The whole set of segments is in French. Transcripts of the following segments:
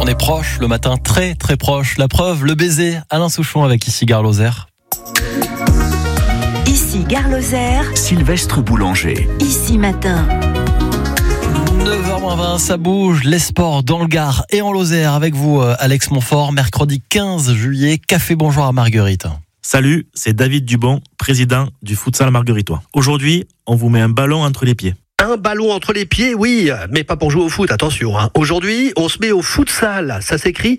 est proche, le matin très très proche. La preuve, le baiser, Alain Souchon avec ici Gare Lozère. Ici Gare Lozère, Sylvestre Boulanger. Ici Matin. 9h20, ça bouge, les sports dans le Gard et en Lozère avec vous Alex Montfort, mercredi 15 juillet, café bonjour à Marguerite. Salut, c'est David Dubon, président du futsal margueritois. Aujourd'hui, on vous met un ballon entre les pieds. Un ballon entre les pieds, oui, mais pas pour jouer au foot, attention. Aujourd'hui, on se met au futsal. Ça s'écrit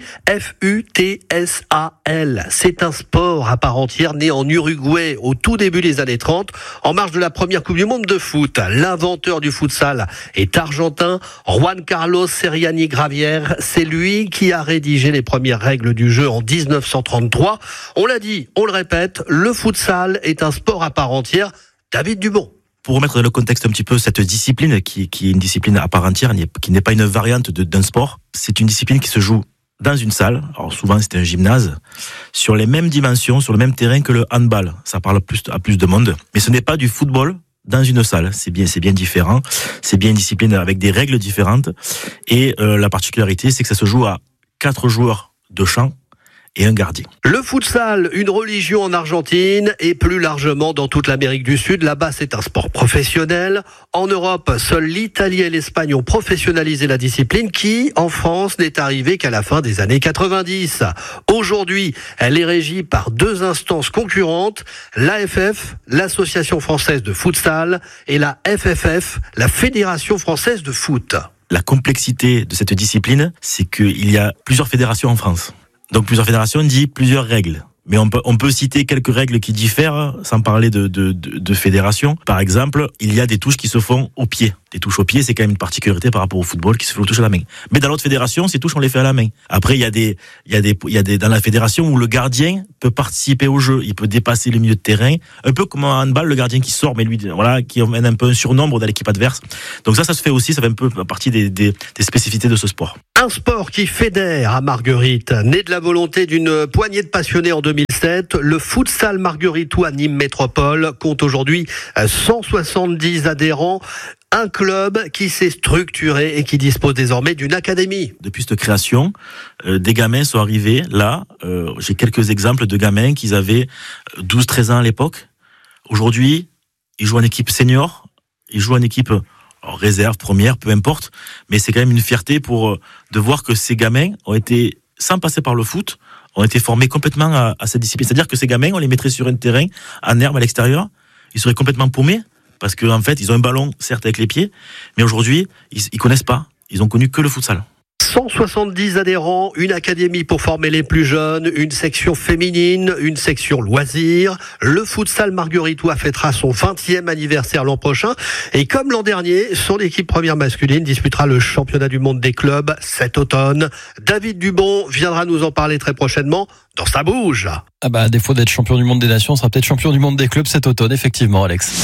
F-U-T-S-A-L. C'est un sport à part entière né en Uruguay au tout début des années 30, en marge de la première Coupe du Monde de foot. L'inventeur du futsal est argentin, Juan Carlos Seriani Gravière. C'est lui qui a rédigé les premières règles du jeu en 1933. On l'a dit, on le répète, le futsal est un sport à part entière. David Dubon. Pour remettre dans le contexte un petit peu cette discipline, qui est une discipline à part entière, qui n'est pas une variante d'un sport, c'est une discipline qui se joue dans une salle, alors souvent c'est un gymnase, sur les mêmes dimensions, sur le même terrain que le handball. Ça parle à plus de monde, mais ce n'est pas du football dans une salle, c'est bien différent, c'est bien une discipline avec des règles différentes, et la particularité c'est que ça se joue à 4 joueurs de champ et un gardien. Le futsal, une religion en Argentine et plus largement dans toute l'Amérique du Sud. Là-bas, c'est un sport professionnel. En Europe, seuls l'Italie et l'Espagne ont professionnalisé la discipline qui, en France, n'est arrivée qu'à la fin des années 90. Aujourd'hui, elle est régie par 2 instances concurrentes, l'AFF, l'Association française de futsal, et la FFF, la Fédération française de foot. La complexité de cette discipline, c'est qu'il y a plusieurs fédérations en France. Donc plusieurs fédérations dit plusieurs règles. Mais on peut citer quelques règles qui diffèrent, sans parler de fédération. Par exemple, il y a des touches qui se font au pied. Des touches au pied, c'est quand même une particularité par rapport au football qui se fait aux touches à la main. Mais dans l'autre fédération, ces touches, on les fait à la main. Après, il y a des dans la fédération où le gardien peut participer au jeu. Il peut dépasser le milieu de terrain. Un peu comme un handball, le gardien qui sort, mais lui, voilà, qui emmène un peu un surnombre dans l'équipe adverse. Donc ça se fait aussi, ça fait un peu partie des spécificités de ce sport. Un sport qui fédère à Marguerite. Né de la volonté d'une poignée de passionnés en 2007, le futsal margueritois Nîmes Métropole compte aujourd'hui 170 adhérents. Un club qui s'est structuré et qui dispose désormais d'une académie. Depuis cette création, des gamins sont arrivés là. J'ai quelques exemples de gamins qui avaient 12-13 ans à l'époque. Aujourd'hui, ils jouent en équipe senior, ils jouent en équipe réserve, première, peu importe. Mais c'est quand même une fierté de voir que ces gamins ont été, sans passer par le foot, ont été formés complètement à cette discipline. C'est-à-dire que ces gamins, on les mettrait sur un terrain, en herbe à l'extérieur, ils seraient complètement paumés. Parce qu'en fait, ils ont un ballon, certes avec les pieds, mais aujourd'hui, ils connaissent pas. Ils ont connu que le futsal. 170 adhérents, une académie pour former les plus jeunes, une section féminine, une section loisirs. Le futsal margueritois fêtera son 20e anniversaire l'an prochain. Et comme l'an dernier, son équipe première masculine disputera le championnat du monde des clubs cet automne. David Dubon viendra nous en parler très prochainement dans Ça bouge. Ah bah, à défaut d'être champion du monde des nations, on sera peut-être champion du monde des clubs cet automne, effectivement, Alex.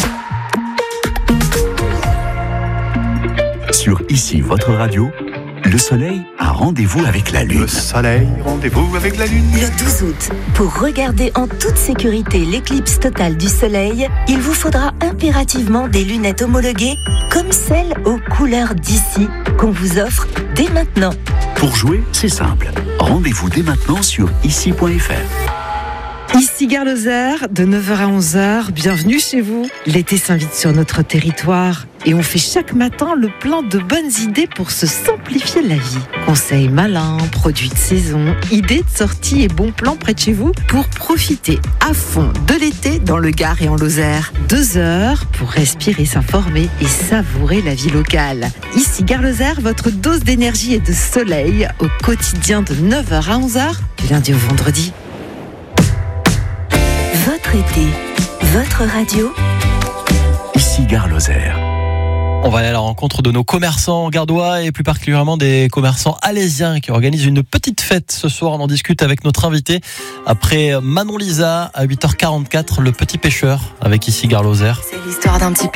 Sur Ici, votre radio, le soleil a rendez-vous avec la lune. Le soleil, rendez-vous avec la lune. Le 12 août, pour regarder en toute sécurité l'éclipse totale du soleil, il vous faudra impérativement des lunettes homologuées comme celles aux couleurs d'ici qu'on vous offre dès maintenant. Pour jouer, c'est simple. Rendez-vous dès maintenant sur ici.fr. Ici Gare Lozère, de 9h à 11h, bienvenue chez vous. L'été s'invite sur notre territoire et on fait chaque matin le plein de bonnes idées pour se simplifier la vie. Conseils malins, produits de saison, idées de sortie et bons plans près de chez vous pour profiter à fond de l'été dans le Gard et en Lozère. 2 heures pour respirer, s'informer et savourer la vie locale. Ici Gare Lozère, votre dose d'énergie et de soleil au quotidien de 9h à 11h, du lundi au vendredi. Votre été, votre radio. Ici Gare Lozère. On va aller à la rencontre de nos commerçants gardois et plus particulièrement des commerçants alésiens qui organisent une petite fête ce soir. On en discute avec notre invité après Manon Lisa à 8h44, le petit pêcheur avec Ici Gare Lozère. C'est l'histoire d'un petit